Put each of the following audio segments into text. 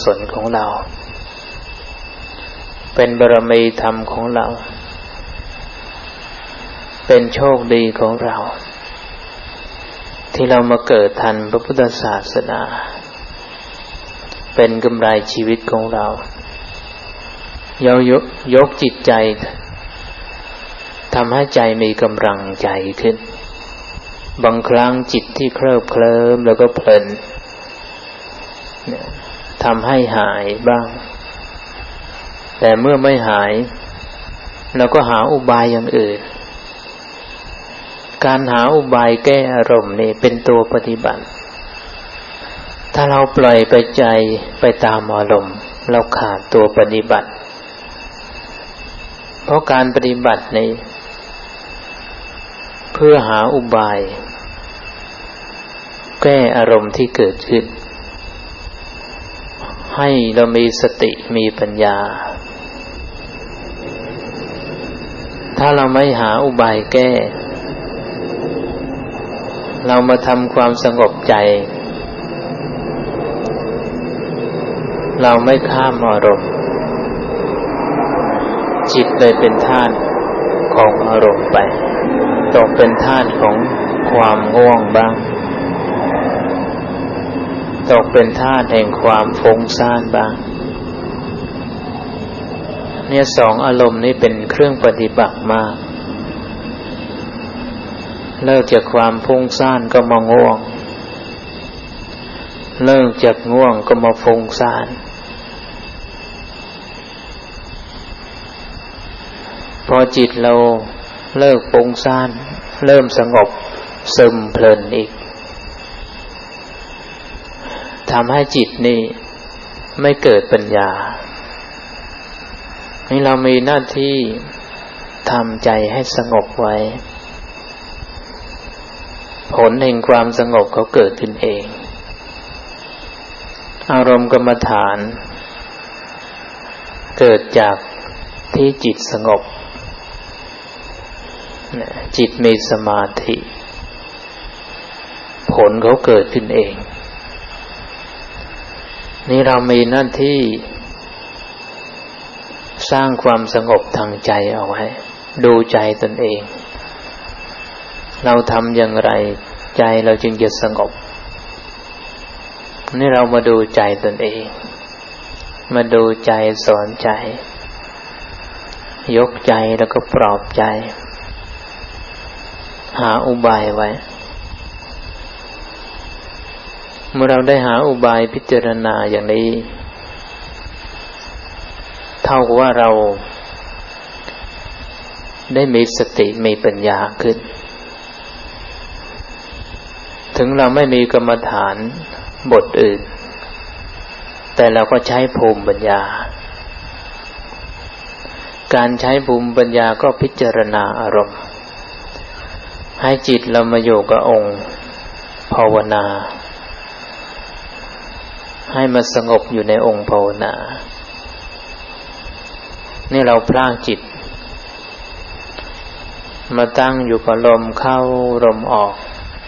ศลของเราเป็นบารมีธรรมของเราเป็นโชคดีของเราที่เรามาเกิดทันพระพุทธศาสนาเป็นกำไรชีวิตของเรายกจิตใจทำให้ใจมีกำลังใจขึ้นบางครั้งจิตที่เคลิบเคลิ้มแล้วก็เพลินทำให้หายบ้างแต่เมื่อไม่หายเราก็หาอุบายอย่างอื่นการหาอุบายแก้อารมณ์นี่เป็นตัวปฏิบัติถ้าเราปล่อยไปใจไปตามอารมณ์เราขาดตัวปฏิบัติเพราะการปฏิบัตินี้เพื่อหาอุบายแก้อารมณ์ที่เกิดขึ้นให้เรามีสติมีปัญญาถ้าเราไม่หาอุบายแก้เรามาทำความสงบใจเราไม่ข้ามอารมณ์จิตเลยเป็นธาตุของอารมณ์ไปตกเป็นธาตุของความง่วงบ้างตกเป็นธาตุแห่งความฟุ้งซ่านบ้างเนี่ยสองอารมณ์นี้เป็นเครื่องปฏิบัติมากเลิกจากความฟุ้งซ่านก็มาง่วงเลิกจากง่วงก็มาฟุ้งซ่านพอจิตเราเลิกฟุ้งซ่านเริ่มสงบซึมเพลินอีกทำให้จิตนี่ไม่เกิดปัญญานี่เรามีหน้าที่ทำใจให้สงบไว้ผลแห่งความสงบเขาเกิดขึ้นเองอารมณ์กรรมฐานเกิดจากที่จิตสงบจิตมีสมาธิผลเขาเกิดขึ้นเองนี่เรามีหน้าที่สร้างความสงบทางใจเอาไว้ดูใจตนเองเราทำอย่างไรใจเราจึงจะสงบนี่เรามาดูใจตนเองมาดูใจสอนใจยกใจแล้วก็ปลอบใจหาอุบายไว้เมื่อเราได้หาอุบายพิจารณาอย่างนี้เท่ากับว่าเราได้มีสติมีปัญญาขึ้นถึงเราไม่มีกรรมฐานบทอื่นแต่เราก็ใช้ภูมิปัญญาการใช้ภูมิปัญญาก็พิจารณาอารมณ์ให้จิตเรามาอยู่กับองค์ภาวนาให้มาสงบอยู่ในองค์ภาวนานี่เราพลากจิตมาตั้งอยู่กับลมเข้าลมออก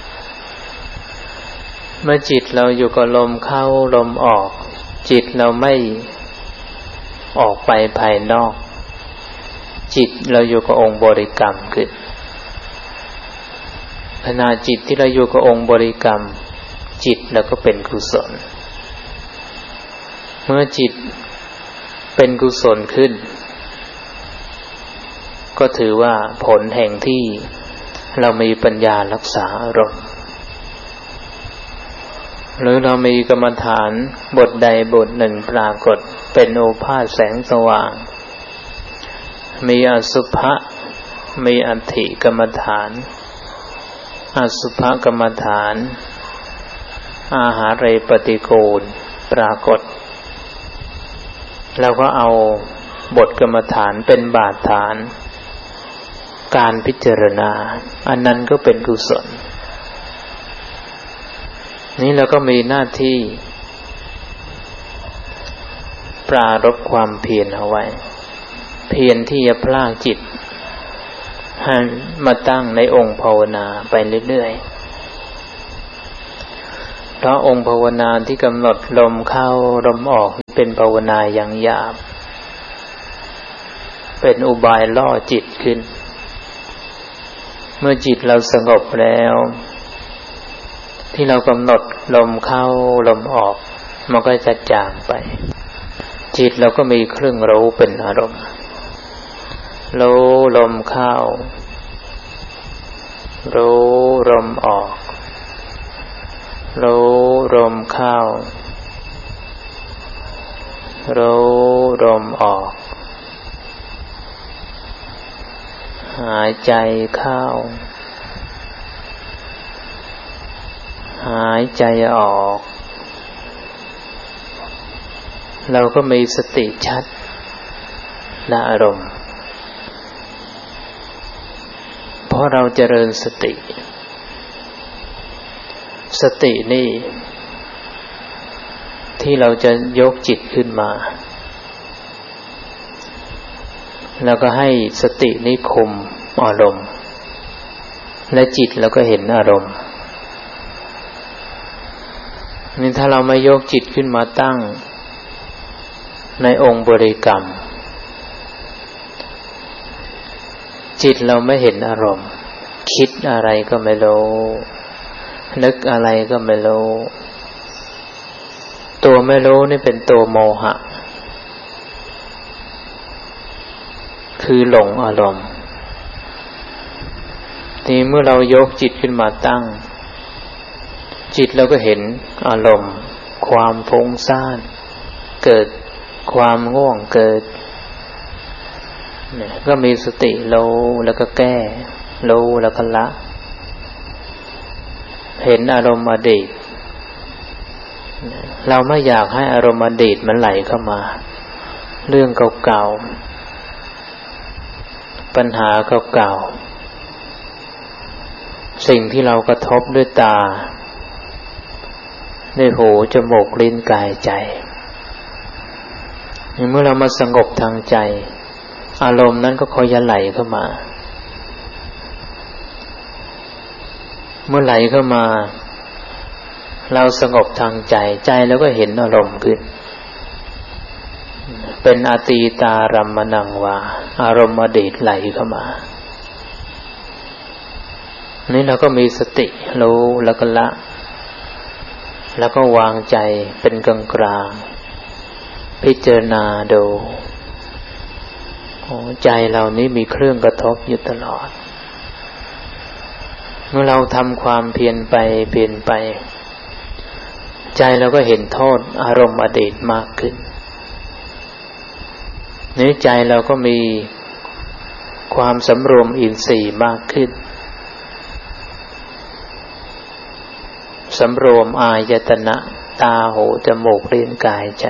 เมื่อจิตเราอยู่กับลมเข้าลมออกจิตเราไม่ออกไปภายนอกจิตเราอยู่กับองค์บริกรรมขึ้นขณะจิตที่เราอยู่กับองค์บริกรรมจิตเราก็เป็นกุศลเมื่อจิตเป็นกุศลขึ้นก็ถือว่าผลแห่งที่เรามีปัญญารักษาอารมณ์หรือเรามีกรรมฐานบทใดบทหนึ่งปรากฏเป็นโอภาสแสงสว่างมีอสุภะมีอัตถิกรรมฐานอสุภกรรมฐานอาหาเรปฏิกูลปรากฏเราก็เอาบทกรรมฐานเป็นบาทฐานการพิจารณาอันนั้นก็เป็นกุศลนี้เราก็มีหน้าที่ปรารภความเพียรเอาไว้เพียรที่จะพลากจิตให้มาตั้งในองค์ภาวนาไปเรื่อยๆเพราะองค์ภาวนาที่กำหนดลมเข้าลมออกเป็นภาวนาอย่างหยาบเป็นอุบายล่อจิตขึ้นเมื่อจิตเราสงบแล้วที่เรากำหนดลมเข้าลมออกมันก็จะจางไปจิตเราก็มีเครื่องรู้เป็นอารมณ์รู้ลมเข้ารู้ลมออกรู้ลมเข้ารู้ลมออกหายใจเข้าหายใจออกเราก็มีสติชัดในอารมณ์เพราะเราเจริญสตินี่ที่เราจะยกจิตขึ้นมาแล้วก็ให้สตินี้คุมอารมณ์และจิตเราก็เห็นอารมณ์นี่ถ้าเราไม่ยกจิตขึ้นมาตั้งในองค์บริกรรมจิตเราไม่เห็นอารมณ์คิดอะไรก็ไม่รู้นึกอะไรก็ไม่รู้ตัวไม่รู้นี่เป็นตัวโมหะคือหลงอารมณ์ทีเมื่อเรายกจิตขึ้นมาตั้งจิตเราก็เห็นอารมณ์ความฟุ้งซ่านเกิดความง่วงเกิดเนี่ยก็มีสติรู้แล้วก็แก้รู้แล้วก็ละเห็นอารมณ์อดีตเราไม่อยากให้อารมณ์อดีตมันไหลเข้ามาเรื่องเก่าๆปัญหาเก่าๆสิ่งที่เรากระทบด้วยตาด้วยหูจมูกลิ้นกายใจเมื่อเรามาสงบทางใจอารมณ์นั้นก็ค่อยจะไหลเข้ามาเมื่อไหลเข้ามาเราสงบทางใจแล้วก็เห็นอารมณ์ขึ้นเป็นอตีตารัมมนังวาอารมณ์อดีตไหลเข้ามานี่เราก็มีสติรู้แล้วก็ละแล้วก็วางใจเป็นกลางกลางพิจารณาดูใจเรานี้มีเครื่องกระทบอยู่ตลอดเมื่อเราทำความเพียรไปใจเราก็เห็นโทษอารมณ์อดีตมากขึ้นในใจเราก็มีความสำรวมอินทรีย์มากขึ้นสำรวมอายตนะตาหูจมูกลิ้นกายใจ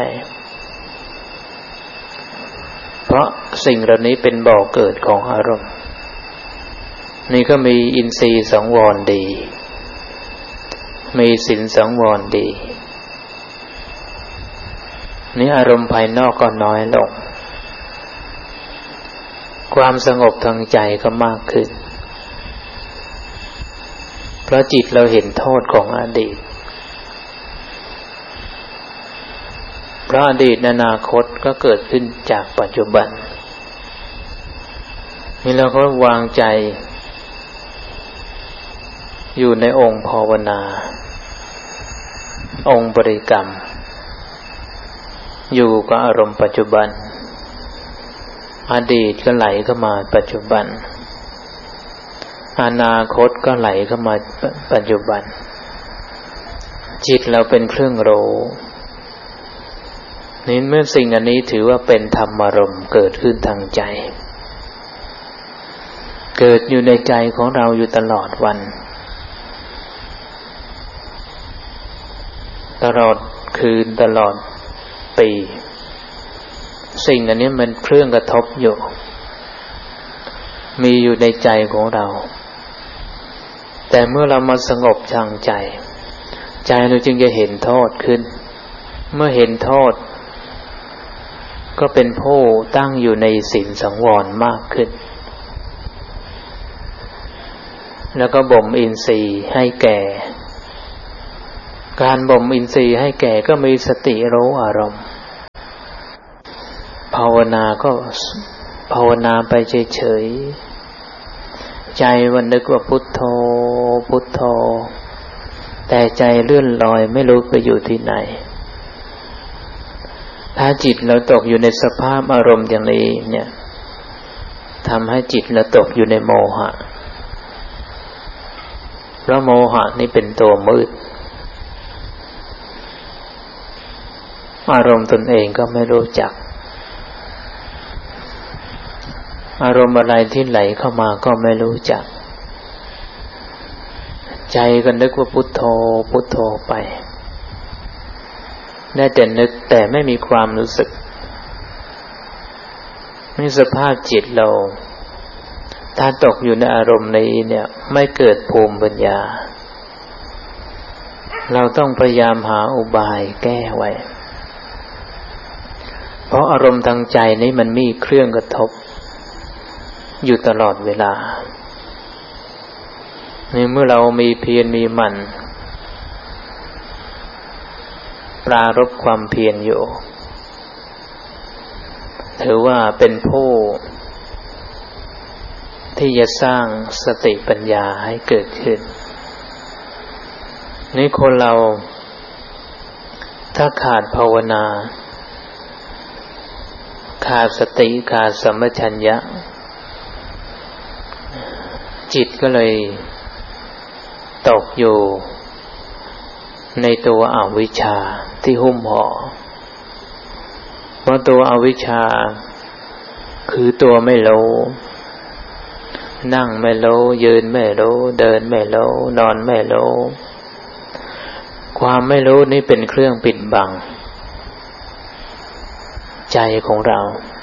เพราะสิ่งเหล่านี้เป็นบ่อเกิดของอารมณ์นี่ก็มีอินทรีย์สังวรดีมีศีลสังวรดีนี่อารมณ์ภายนอกก็น้อยลงความสงบทางใจก็มากขึ้นเพราะจิตเราเห็นโทษของอดีตเพราะอดีตอนาคตก็เกิดขึ้นจากปัจจุบันนี่เราก็วางใจอยู่ในองค์ภาวนาองค์บริกรรมอยู่กับอารมณ์ปัจจุบันอดีตก็ไหลเข้ามาปัจจุบันอนาคตก็ไหลเข้ามาปัจจุบันจิตเราเป็นเครื่องรู้นี่เมื่อสิ่งอันนี้ถือว่าเป็นธรรมารมณ์เกิดขึ้นทางใจเกิดอยู่ในใจของเราอยู่ตลอดวันตลอดคืนตลอดปีสิ่งอันนี้มันเครื่องกระทบอยู่มีอยู่ในใจของเราแต่เมื่อเรามาสงบทางใจเราจึงจะเห็นโทษขึ้นเมื่อเห็นโทษก็เป็นผู้ตั้งอยู่ในศีลสังวรมากขึ้นแล้วก็บ่มอินทรีย์ให้แก่การบ่มอินทรีย์ให้แก่ก็มีสติรู้อารมณ์ภาวนาก็ภาวนาไปเฉยๆใจวันนึกว่าพุทโธพุทโธแต่ใจเลื่อนลอยไม่รู้ไปอยู่ที่ไหนถ้าจิตเราตกอยู่ในสภาพอารมณ์อย่างนี้เนี่ยทำให้จิตเราตกอยู่ในโมหะเพราะโมหะนี่เป็นตัวมืดอารมณ์ตนเองก็ไม่รู้จักอารมณ์อะไรที่ไหลเข้ามาก็ไม่รู้จักใจก็นึกว่าพุทโธพุทโธไปได้แต่นึกแต่ไม่มีความรู้สึกนี่สภาพจิตเราถ้าตกอยู่ในอารมณ์นี้เนี่ยไม่เกิดภูมิปัญญาเราต้องพยายามหาอุบายแก้ไว้เพราะอารมณ์ทางใจนี้มันมีเครื่องกระทบอยู่ตลอดเวลานี่เมื่อเรามีเพียรมีหมั่นปรารภความเพียรอยู่ถือว่าเป็นผู้ที่จะสร้างสติปัญญาให้เกิดขึ้นนี่คนเราถ้าขาดภาวนาขาดสติขาดสัมปชัญญะจิตก็เลยตกอยู่ในตัวอวิชชาที่หุ้มห่อเพราะตัวอวิชชาคือตัวไม่รู้นั่งไม่รู้ยืนไม่รู้เดินไม่รู้นอนไม่รู้ความไม่รู้นี่เป็นเครื่องปิดบังใจของเรา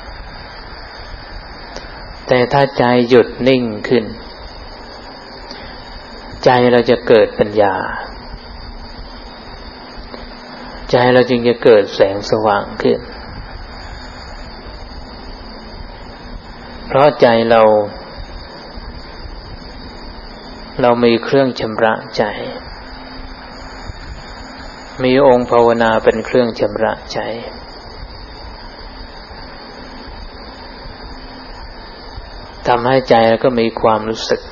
แต่ถ้าใจหยุดนิ่งขึ้นใจเราจะเกิดปัญญาใจเราจึงจะเกิดแสงสว่างขึ้นเพราะใจเรามีเครื่องชำระใจมีองค์ภาวนาเป็นเครื่องชำระใจทำให้ใจเราก็มีความรู้สึก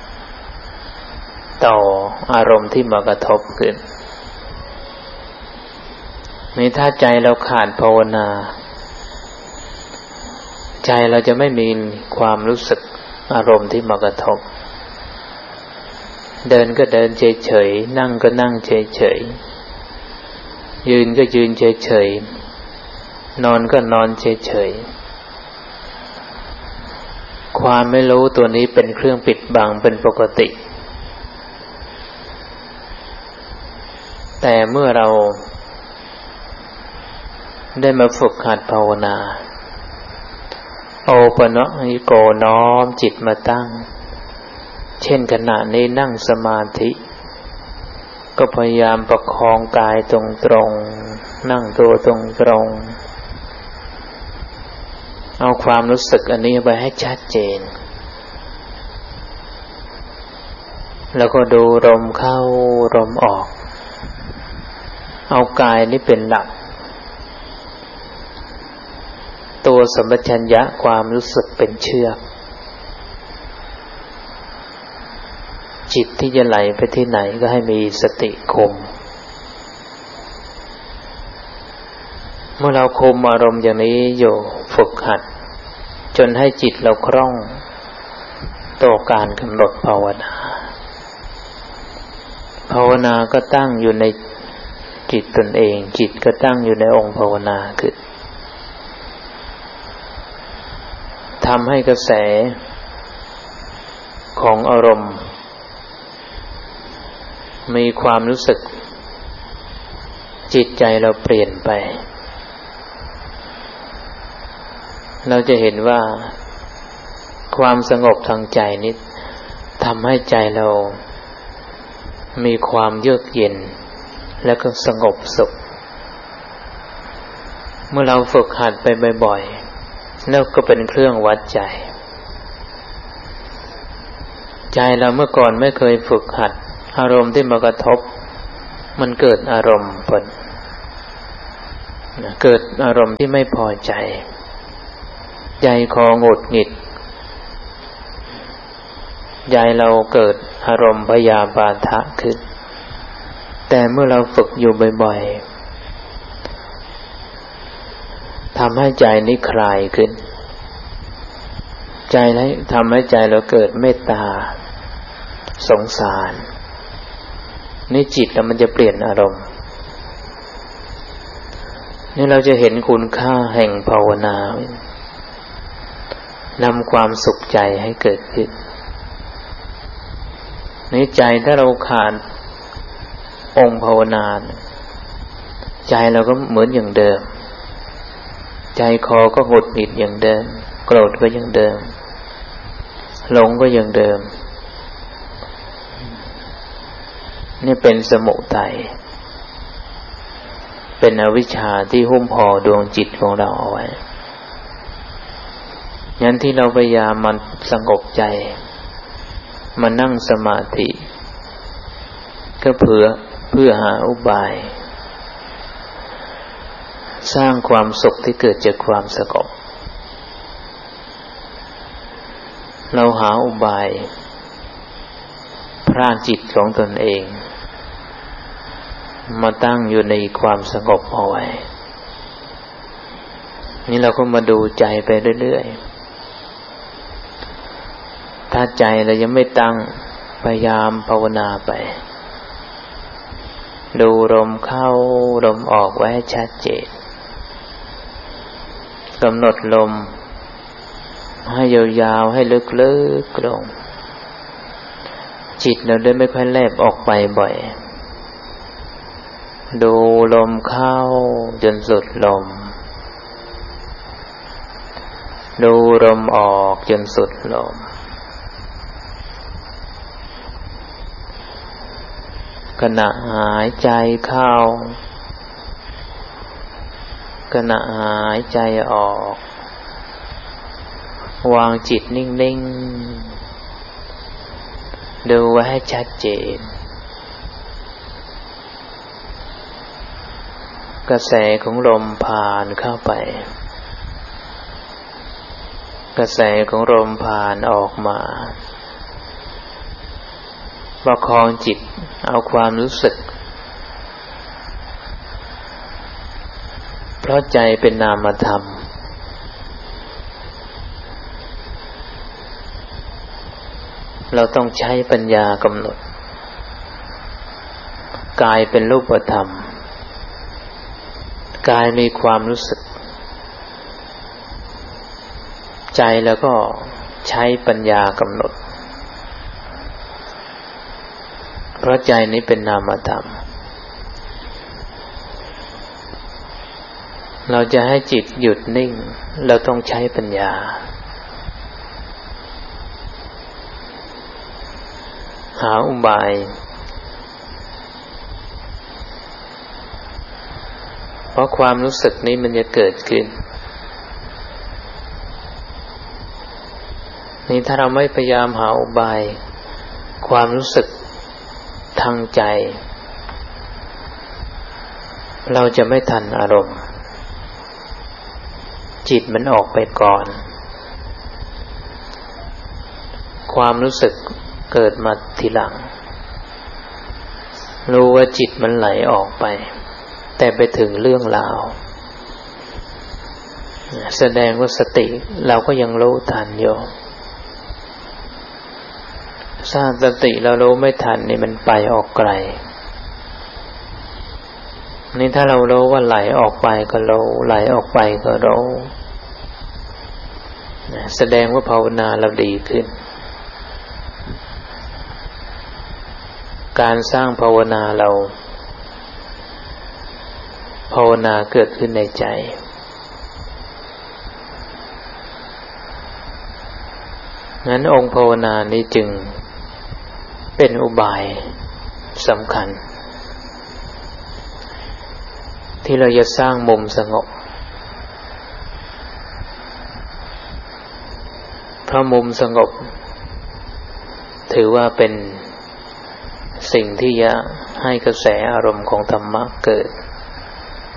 ต่ออารมณ์ที่มากระทบขึ้นนี่ถ้าใจเราขาดภาวนาใจเราจะไม่มีความรู้สึกอารมณ์ที่มากระทบเดินก็เดินเฉยๆนั่งก็นั่งเฉยๆยืนก็ยืนเฉยๆนอนก็นอนเฉยๆความไม่รู้ตัวนี้เป็นเครื่องปิดบังเป็นปกติแต่เมื่อเราได้มาฝึกหัดภาวนาโอปะนิโกน้อมจิตมาตั้งเช่นขณะนี้นั่งสมาธิก็พยายามประคองกายตรงๆนั่งตัวตรงๆเอาความรู้สึกอันนี้ไปให้ชัดเจนแล้วก็ดูลมเข้าลมออกเอากายนี้เป็นหลักตัวสัมปชัญญะความรู้สึกเป็นเชือกจิตที่จะไหลไปที่ไหนก็ให้มีสติคุมเมื่อเราคุมอารมณ์อย่างนี้อยู่ฝึกหัดจนให้จิตเราคล่องต่อการกำหนดภาวนาก็ตั้งอยู่ในจิตตนเองจิตก็ตั้งอยู่ในองค์ภาวนาคือทำให้กระแสของอารมณ์มีความรู้สึกจิตใจเราเปลี่ยนไปเราจะเห็นว่าความสงบทางใจนี้ทำให้ใจเรามีความเยือกเย็นและก็สงบสุขเมื่อเราฝึกหัดไปบ่อยๆแล้วก็เป็นเครื่องวัดใจเราเมื่อก่อนไม่เคยฝึกหัดอารมณ์ที่มากระทบมันเกิดอารมณ์เกิดอารมณ์ที่ไม่พอใจใจคอหงุดหงิดใจเราเกิดอารมณ์พยาบาทะขึ้นแต่เมื่อเราฝึกอยู่บ่อยๆทำให้ใจนี้คลายขึ้นใจนี้ทำให้ใจเราเกิดเมตตาสงสารนี่จิตแล้วมันจะเปลี่ยนอารมณ์นี่เราจะเห็นคุณค่าแห่งภาวนานำความสุขใจให้เกิดขึ้นในใจถ้าเราขาดองค์ภาวนาใจเราก็เหมือนอย่างเดิมใจคอก็หงุดหงิดอย่างเดิมโกรธก็อย่างเดิมหลงก็อย่างเดิมนี่เป็นสมุทัยเป็นอวิชชาที่หุ้มห่อดวงจิตของเราเอาไว้งั้นที่เราพยายามมันสงบใจมานั่งสมาธิก็เพื่อหาอุบายสร้างความสุขที่เกิดจากความสงบเราหาอุบายพรากจิตของตนเองมาตั้งอยู่ในความสงบเอาไว้นี่เราก็มาดูใจไปเรื่อยๆถ้าใจเรายังไม่ตั้งพยายามภาวนาไปดูลมเข้าลมออกไว้ให้ชัดเจนกำหนดลมให้ยาวๆให้ลึกๆลงจิตเราได้ไม่ค่อยแลบออกไปบ่อยดูลมเข้าจนสุดลมดูลมออกจนสุดลมขณะหายใจเข้าขณะหายใจออกวางจิตนิ่งๆดูไว้ให้ชัดเจนกระแสของลมผ่านเข้าไปกระแสของลมผ่านออกมาประคองจิตเอาความรู้สึกเพราะใจเป็นนามธรรมเราต้องใช้ปัญญากำหนดกายเป็นรูปธรรมกายมีความรู้สึกใจแล้วก็ใช้ปัญญากำหนดเพราะใจนี้เป็นนามธรรมเราจะให้จิตหยุดนิ่งเราต้องใช้ปัญญาหาอุบายเพราะความรู้สึกนี้มันจะเกิดขึ้นนี่ถ้าเราไม่พยายามหาอุบายความรู้สึกทางใจเราจะไม่ทันอารมณ์จิตมันออกไปก่อนความรู้สึกเกิดมาทีหลังรู้ว่าจิตมันไหลออกไปแต่ไปถึงเรื่องราวแสดงว่าสติเราก็ยังรู้ทันอยู่ถ้าสติเรารู้ไม่ทันนี่มันไปออกไกลนี่ถ้าเรารู้ว่าไหลออกไปก็รู้ไหลออกไปก็รู้แสดงว่าภาวนาเราดีขึ้นการสร้างภาวนาเราภาวนาเกิดขึ้นในใจงั้นองค์ภาวนานี้จึงเป็นอุบายสำคัญที่เราจะสร้างมุมสงบเพราะมุมสงบถือว่าเป็นสิ่งที่จะให้กระแสอารมณ์ของธรรมะเกิด